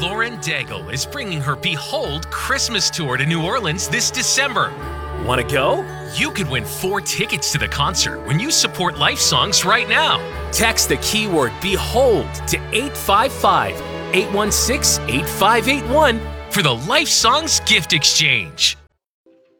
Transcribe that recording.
Lauren Daigle is bringing her Behold Christmas Tour to New Orleans this December. Want to go? You could win 4 tickets to the concert when you support Life Songs right now. Text the keyword BEHOLD to 855-816-8581 for the Life Songs gift exchange.